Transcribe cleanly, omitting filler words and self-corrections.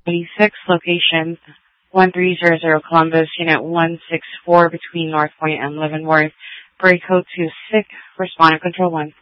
6 location 1300 Columbus, Unit 164 between North Point and Leavenworth. Break code to SIC, responding control 1.